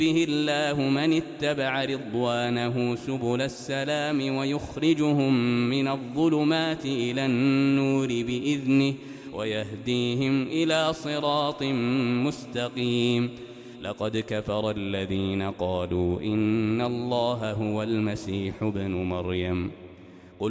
به الله من اتبع رضوانه سبل السلام ويخرجهم من الظلمات إلى النور بإذنه ويهديهم إلى صراط مستقيم. لقد كفر الذين قالوا إن الله هو المسيح ابن مريم